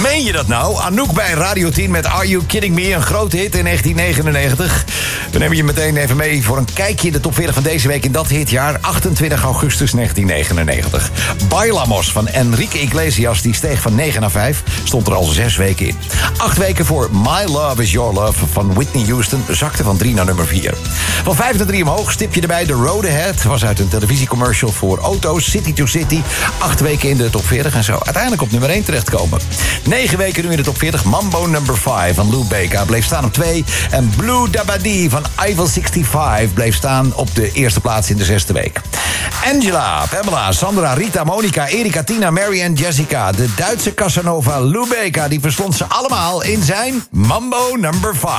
Meen je dat nou? Anouk bij Radio 10 met Are You Kidding Me? Een grote hit in 1999. We nemen je meteen even mee voor een kijkje in de top 40 van deze week in dat hitjaar. 28 augustus 1999. Bailamos van Enrique Iglesias, die steeg van 9 naar 5. Stond er al 6 weken in. 8 weken voor My Love Is Your Love van Whitney Houston. Zakte van 3 naar nummer 4. Van 5 naar 3 omhoog, stipje erbij. The Road Ahead was uit een televisiecommercial voor auto's. City to City. 8 weken in de top 40 en zo uiteindelijk op nummer 1 terechtkomen. 9 weken nu in de top 40. Mambo number 5 van Lou Bega bleef staan op 2. En Blue Dabadi van Eiffel 65 bleef staan op de eerste plaats in de 6e week. Angela, Pamela, Sandra, Rita, Monica, Erika, Tina, Mary en Jessica. De Duitse Casanova Lou Bega, die verstond ze allemaal in zijn Mambo number 5.